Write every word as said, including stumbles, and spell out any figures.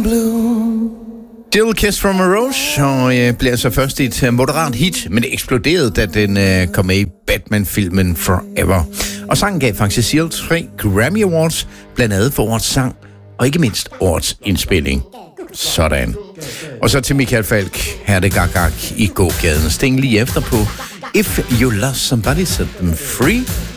I'm blue. Still Kiss from a Rose, og øh, blev altså først et uh, moderat hit, men det eksploderede, da den øh, kom med i Batman-filmen Forever. Og sangen gav faktisk Seal tre Grammy Awards, blandt andet for årets sang, og ikke mindst årets indspilling. Sådan. Og så til Michael Falch, her er det Gak-Gak i gågaden. Sting lige efter på If You Love Somebody, Set Them Free.